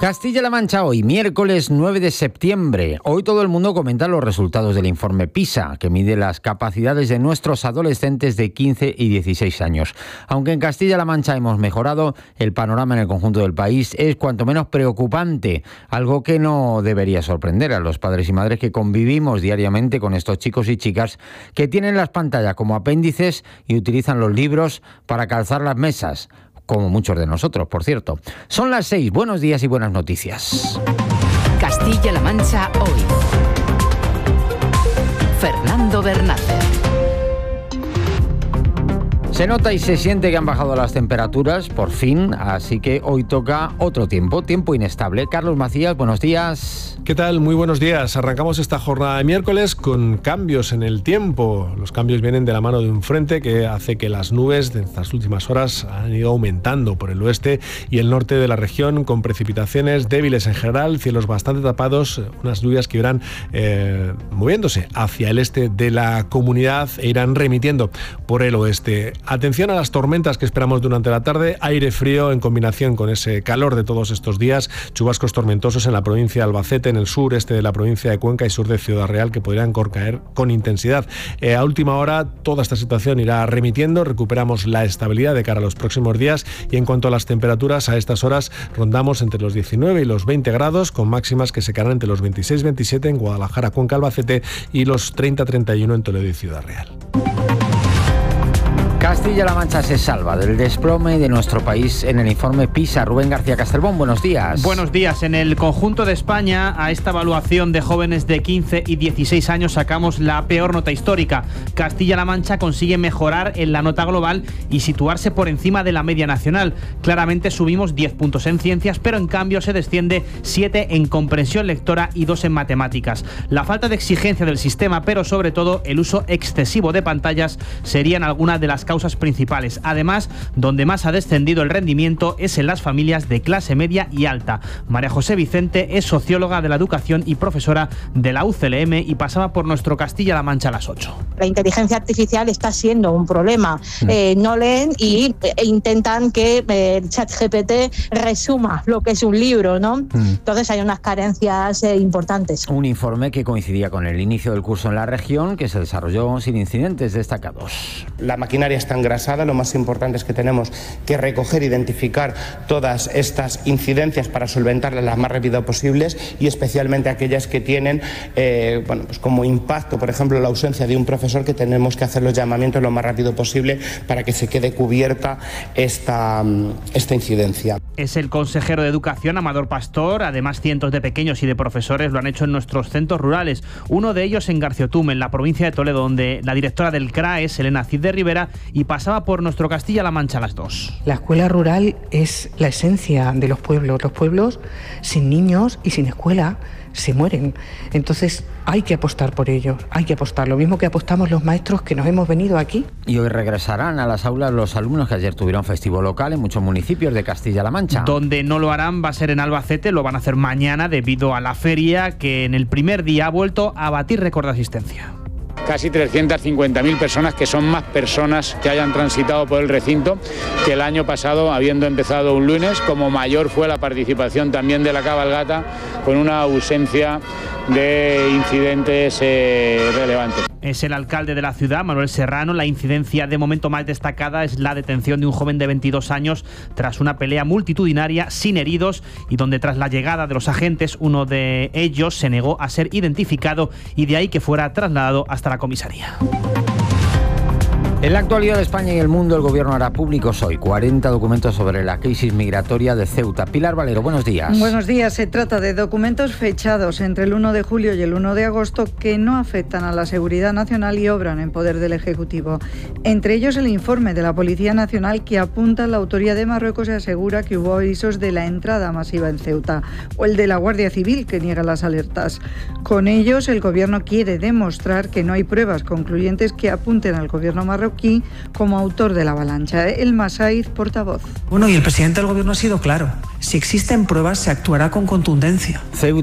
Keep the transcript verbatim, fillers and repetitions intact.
Castilla-La Mancha hoy, miércoles nueve de septiembre. Hoy todo el mundo comenta los resultados del informe PISA, que mide las capacidades de nuestros adolescentes de quince y dieciséis años. Aunque en Castilla-La Mancha hemos mejorado, el panorama en el conjunto del país es cuanto menos preocupante, algo que no debería sorprender a los padres y madres que convivimos diariamente con estos chicos y chicas que tienen las pantallas como apéndices y utilizan los libros para calzar las mesas, como muchos de nosotros, por cierto. Son las seis, buenos días y buenas noticias. Castilla-La Mancha hoy. Fernando Bernácer. Se nota y se siente que han bajado las temperaturas, por fin, así que hoy toca otro tiempo, tiempo inestable. Carlos Macías, buenos días. ¿Qué tal? Muy buenos días. Arrancamos esta jornada de miércoles con cambios en el tiempo. Los cambios vienen de la mano de un frente que hace que las nubes de estas últimas horas han ido aumentando por el oeste y el norte de la región, con precipitaciones débiles en general, cielos bastante tapados, unas lluvias que irán eh, moviéndose hacia el este de la comunidad e irán remitiendo por el oeste. Atención a las tormentas que esperamos durante la tarde, aire frío en combinación con ese calor de todos estos días, chubascos tormentosos en la provincia de Albacete, en el sur este de la provincia de Cuenca y sur de Ciudad Real, que podrían caer con intensidad. Eh, a última hora toda esta situación irá remitiendo, recuperamos la estabilidad de cara a los próximos días y en cuanto a las temperaturas, a estas horas rondamos entre los diecinueve y los veinte grados, con máximas que se quedarán entre los veintiséis veintisiete en Guadalajara, Cuenca, Albacete y los treinta treinta y uno en Toledo y Ciudad Real. Castilla-La Mancha se salva del desplome de nuestro país en el informe PISA. Rubén García Castelbón, buenos días. Buenos días. En el conjunto de España, a esta evaluación de jóvenes de quince y dieciséis años sacamos la peor nota histórica. Castilla-La Mancha consigue mejorar en la nota global y situarse por encima de la media nacional. Claramente subimos diez puntos en ciencias, pero en cambio se desciende siete en comprensión lectora y dos en matemáticas. La falta de exigencia del sistema, pero sobre todo el uso excesivo de pantallas, serían algunas de las causas principales. Además, donde más ha descendido el rendimiento es en las familias de clase media y alta. María José Vicente es socióloga de la educación y profesora de la U C L M y pasaba por nuestro Castilla-La Mancha a las ocho. La inteligencia artificial está siendo un problema. Mm. Eh, no leen y e intentan que eh, el chat G P T resuma lo que es un libro, ¿no? Mm. Entonces hay unas carencias eh, importantes. Un informe que coincidía con el inicio del curso en la región, que se desarrolló sin incidentes destacados. La maquinaria está engrasada, lo más importante es que tenemos que recoger, identificar todas estas incidencias para solventarlas las más rápido posibles y especialmente aquellas que tienen eh, bueno, pues como impacto, por ejemplo, la ausencia de un profesor, que tenemos que hacer los llamamientos lo más rápido posible para que se quede cubierta esta, esta incidencia. Es el consejero de Educación, Amador Pastor. Además, cientos de pequeños y de profesores lo han hecho en nuestros centros rurales. Uno de ellos en Garciotum, en la provincia de Toledo, donde la directora del C R A es Elena Cid de Rivera y pasaba por nuestro Castilla-La Mancha a las dos. La escuela rural es la esencia de los pueblos. Los pueblos sin niños y sin escuela se mueren. Entonces hay que apostar por ellos, hay que apostar. Lo mismo que apostamos los maestros que nos hemos venido aquí. Y hoy regresarán a las aulas los alumnos que ayer tuvieron festivo local en muchos municipios de Castilla-La Mancha. Donde no lo harán va a ser en Albacete, lo van a hacer mañana debido a la feria, que en el primer día ha vuelto a batir récord de asistencia. Casi trescientas cincuenta mil personas, que son más personas que hayan transitado por el recinto que el año pasado, habiendo empezado un lunes. Como mayor fue la participación también de la cabalgata, con una ausencia de incidentes eh, relevantes. Es el alcalde de la ciudad, Manuel Serrano. La incidencia de momento más destacada es la detención de un joven de veintidós años tras una pelea multitudinaria sin heridos y donde tras la llegada de los agentes uno de ellos se negó a ser identificado y de ahí que fuera trasladado hasta la comisaría. En la actualidad de España y el mundo, el gobierno hará públicos hoy cuarenta documentos sobre la crisis migratoria de Ceuta. Pilar Valero, buenos días. Buenos días. Se trata de documentos fechados entre el uno de julio y el uno de agosto que no afectan a la seguridad nacional y obran en poder del Ejecutivo. Entre ellos el informe de la Policía Nacional que apunta a la autoría de Marruecos y asegura que hubo avisos de la entrada masiva en Ceuta, o el de la Guardia Civil que niega las alertas. Con ellos el gobierno quiere demostrar que no hay pruebas concluyentes que apunten al gobierno marroquí como autor de la avalancha. El Masaiz, portavoz. Bueno, y el presidente del gobierno ha sido claro. Si existen pruebas, se actuará con contundencia. Ceuta